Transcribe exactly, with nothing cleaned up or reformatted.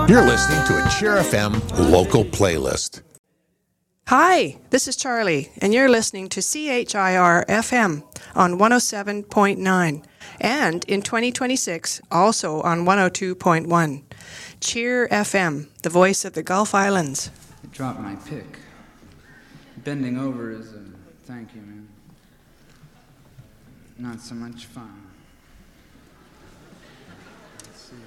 You're listening to a Cheer F M local playlist. Hi, this is Charlie, and you're listening to C H I R F M on one oh seven point nine, and in twenty twenty-six, also on one oh two point one. Cheer F M, the voice of the Gulf Islands. I dropped my pick. Bending over is a thank you, man. Not so much fun.